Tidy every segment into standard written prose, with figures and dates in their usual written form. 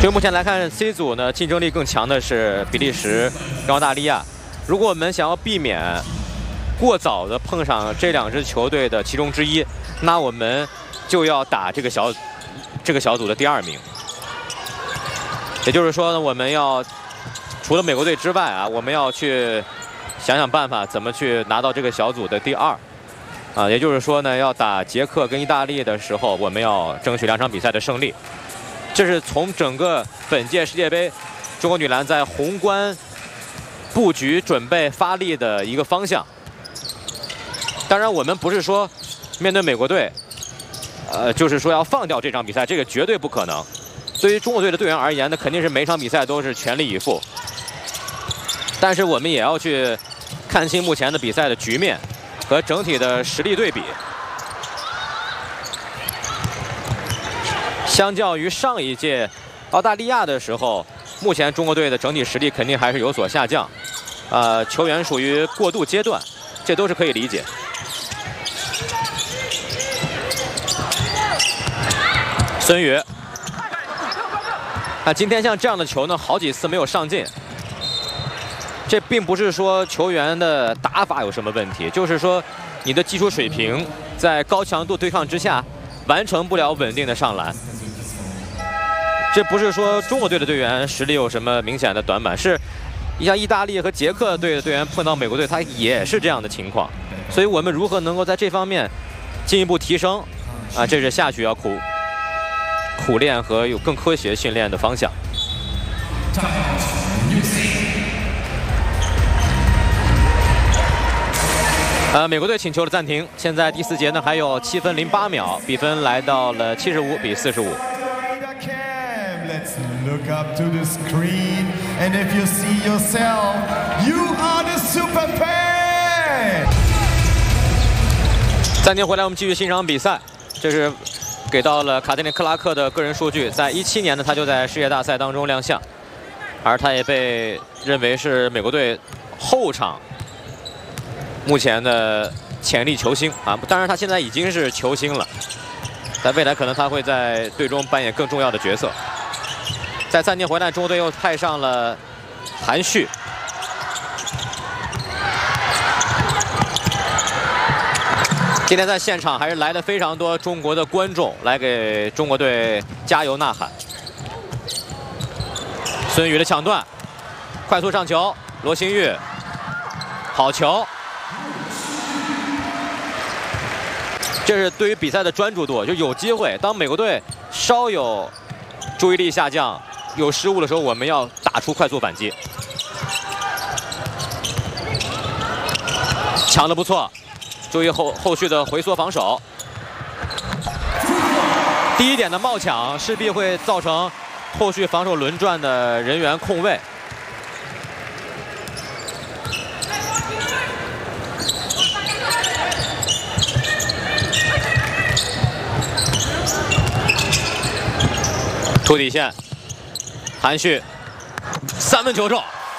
就目前来看 ，C 组呢竞争力更强的是比利时跟澳大利亚。如果我们想要避免过早的碰上这两支球队的其中之一，那我们就要打这个小组的第2名。也就是说呢，我们要除了美国队之外啊，我们要去想想办法怎么去拿到这个小组的第2。也就是说呢，要打捷克跟意大利的时候，我们要争取2场比赛的胜利。这是从整个本届世界杯中国女篮在宏观布局、准备、发力的一个方向。当然，我们不是说面对美国队，就是说要放掉这场比赛，这个绝对不可能。对于中国队的队员而言呢，肯定是每场比赛都是全力以赴。但是我们也要去看清目前的比赛的局面和整体的实力对比。相较于上一届澳大利亚的时候，目前中国队的整体实力肯定还是有所下降。球员属于过渡阶段，这都是可以理解。孙宇，今天像这样的球呢，好几次没有上进。这并不是说球员的打法有什么问题，就是说你的基础水平在高强度对抗之下完成不了稳定的上篮。这不是说中国队的队员实力有什么明显的短板，是像意大利和捷克队的队员碰到美国队，他也是这样的情况。所以我们如何能够在这方面进一步提升这是下去要苦练和有更科学训练的方向。美国队请求了暂停，现在第4节呢还有7分08秒，比分来到了75比45。 Let's look up to the screen, and if you see yourself, you are the super fan. 暂停回来，我们继续欣赏比赛。这是给到了卡特琳·克拉克的个人数据，在17年呢，他就在世界大赛当中亮相，而他也被认为是美国队后场目前的潜力球星当然，他现在已经是球星了，在未来可能他会在队中扮演更重要的角色。在暂停回来，中国队又派上了韩旭。今天在现场还是来了非常多中国的观众，来给中国队加油呐喊。孙宇的抢断，快速上球，罗新玉，好球。这是对于比赛的专注度，就有机会。当美国队稍有注意力下降、有失误的时候，我们要打出快速反击。抢得不错，注意后续的回缩防守。第一点的冒抢势必会造成后续防守轮转的人员空位。突底线，韩旭3分球中。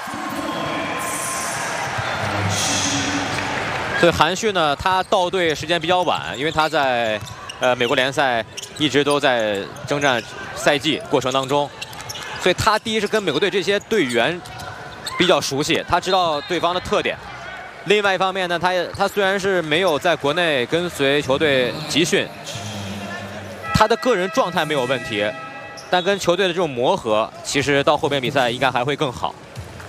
所以韩旭呢，他到队时间比较晚，因为他在美国联赛一直都在征战赛季过程当中，所以他第一是跟美国队这些队员比较熟悉，他知道对方的特点。另外一方面呢，他虽然是没有在国内跟随球队集训，他的个人状态没有问题。但跟球队的这种磨合，其实到后边比赛应该还会更好。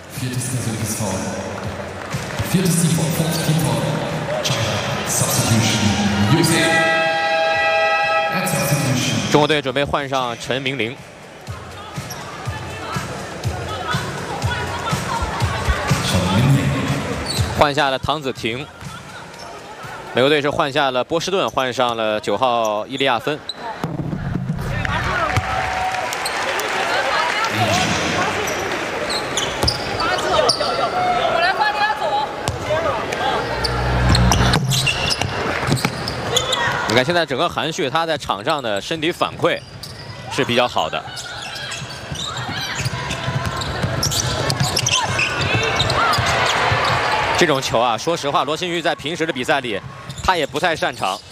中国队准备换上陈明玲，换下了唐子婷。美国队是换下了波士顿，换上了9号伊利亚芬。你看，现在整个韩旭他在场上的身体反馈是比较好的。这种球啊，说实话，罗新玉在平时的比赛里他也不太擅长。